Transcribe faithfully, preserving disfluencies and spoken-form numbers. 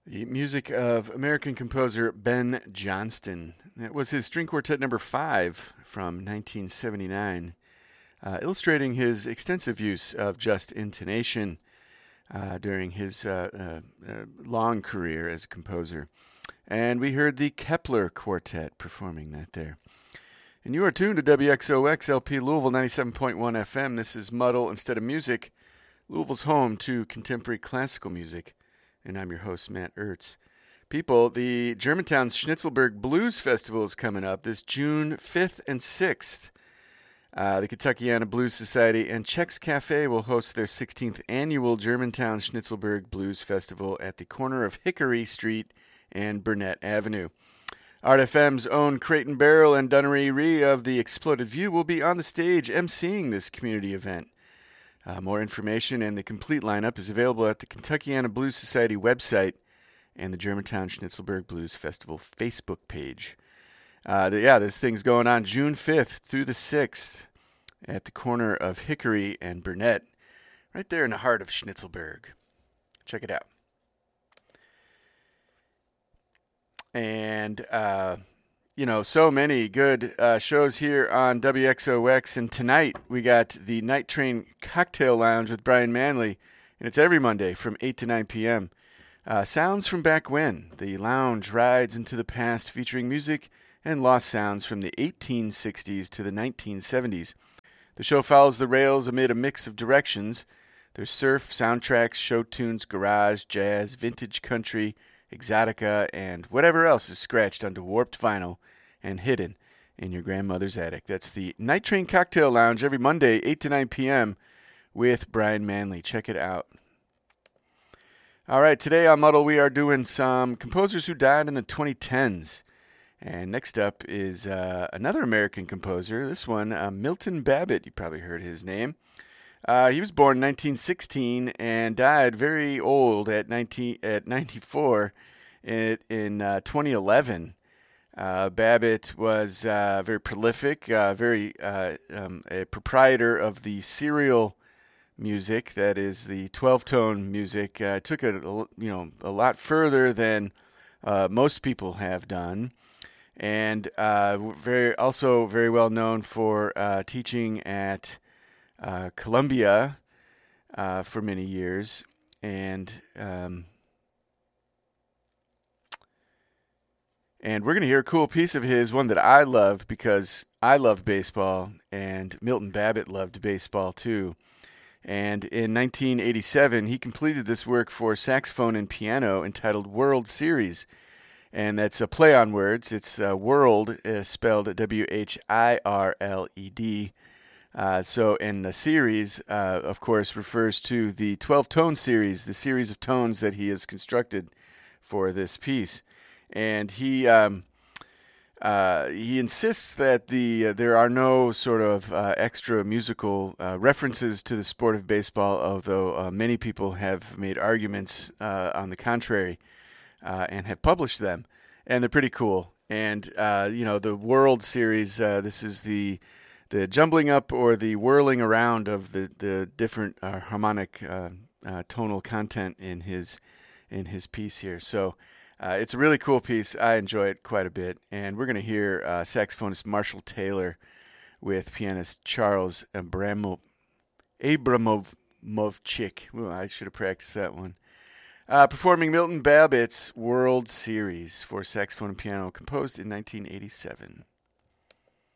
The music of American composer Ben Johnston. That was his string quartet number five from nineteen seventy-nine, uh, illustrating his extensive use of just intonation uh, during his uh, uh, uh, long career as a composer. And we heard the Kepler Quartet performing that there. And you are tuned to W X O X L P Louisville ninety-seven point one F M. This is Muddle Instead of Music, Louisville's home to contemporary classical music. And I'm your host, Matt Ertz. People, the Germantown Schnitzelberg Blues Festival is coming up this June fifth and sixth. Uh, the Kentuckiana Blues Society and Chex Cafe will host their sixteenth annual Germantown Schnitzelberg Blues Festival at the corner of Hickory Street and Burnett Avenue. Art F M's own Creighton Barrel and Dunnery Ree of the Exploded View will be on the stage emceeing this community event. Uh, more information and the complete lineup is available at the Kentuckiana Blues Society website and the Germantown Schnitzelberg Blues Festival Facebook page. Uh, the, yeah, this thing's going on June fifth through the sixth at the corner of Hickory and Burnett, right there in the heart of Schnitzelberg. Check it out. And, uh, you know, so many good uh, shows here on W X O X. And tonight we got the Night Train Cocktail Lounge with Brian Manley. And it's every Monday from eight to nine p.m. Uh, sounds from back when. The lounge rides into the past featuring music and lost sounds from the eighteen sixties to the nineteen seventies. The show follows the rails amid a mix of directions. There's surf, soundtracks, show tunes, garage, jazz, vintage country, exotica, and whatever else is scratched onto warped vinyl and hidden in your grandmother's attic. That's the Night Train Cocktail Lounge every Monday, eight to nine p.m. with Brian Manley. Check it out. All right, today on Muddle we are doing some composers who died in the twenty tens. And next up is uh, another American composer. This one, uh, Milton Babbitt. You probably heard his name. Uh, he was born in nineteen sixteen and died very old at nineteen at ninety-four in, in uh, twenty eleven. Uh, Babbitt was uh, very prolific, uh, very uh, um, a proprietor of the serial music, that is the twelve-tone music. Uh, took it, you know, a lot further than uh, most people have done, and uh, very also very well known for uh, teaching at Uh, Columbia uh, for many years, and um, and we're going to hear a cool piece of his, one that I love because I love baseball, and Milton Babbitt loved baseball too. And in nineteen eighty-seven, he completed this work for saxophone and piano entitled World Series, and that's a play on words. It's uh, World uh, spelled W H I R L E D. Uh, so, and the series, uh, of course, refers to the twelve-tone series, the series of tones that he has constructed for this piece. And he um, uh, he insists that the uh, there are no sort of uh, extra musical uh, references to the sport of baseball, although uh, many people have made arguments uh, on the contrary uh, and have published them. And they're pretty cool. And, uh, you know, the World Series, uh, this is the the jumbling up or the whirling around of the the different uh, harmonic uh, uh, tonal content in his in his piece here. So uh, it's a really cool piece. I enjoy it quite a bit, and we're going to hear uh, saxophonist Marshall Taylor with pianist Charles Abramo Abramovchik. Ooh, I should have practiced that one. Uh, performing Milton Babbitt's World Series for saxophone and piano, composed in nineteen eighty-seven.